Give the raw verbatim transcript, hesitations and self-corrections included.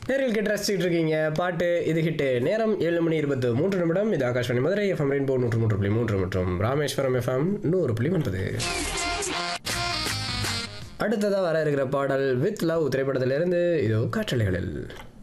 நேரில் கேட்டு ரசிச்சுட்டு இருக்கீங்க பாட்டு இது ஹிட்டு. நேரம் ஏழு மணி இருபத்து மூன்று நிமிடம். இது ஆகாஷ்வாணி மதுரை எஃப்எம் ரெயின்போ நூற்று மூன்று புள்ளி மூன்று மற்றும் ராமேஸ்வரம் எஃப்எம் நூறு புள்ளி ஒன்பது. அடுத்ததாக வர இருக்கிற பாடல் வித் லவ் திரைப்படத்திலிருந்து இதோ காற்றலைகளில்.